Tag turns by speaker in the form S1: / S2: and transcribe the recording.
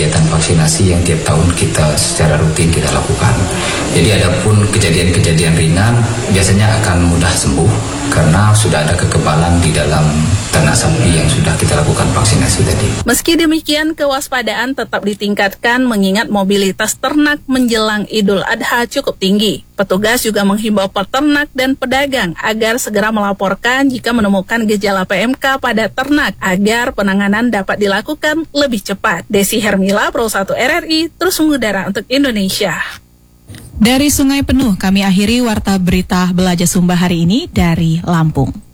S1: kegiatan vaksinasi yang tiap tahun kita secara rutin kita lakukan. Jadi adapun kejadian-kejadian ringan biasanya akan mudah sembuh karena sudah ada kekebalan di dalam ternak sapi yang sudah kita lakukan vaksinasi tadi.
S2: Meski demikian, kewaspadaan tetap ditingkatkan mengingat mobilitas ternak menjelang Idul Adha cukup tinggi. Petugas juga menghimbau peternak dan pedagang agar segera melaporkan jika menemukan gejala PMK pada ternak agar penanganan dapat dilakukan lebih cepat. Desi Hermila, Pro 1 RRI, terus mengudara untuk Indonesia.
S3: Dari Sungai Penuh, kami akhiri Warta Berita Belajar Sumba hari ini dari Lampung.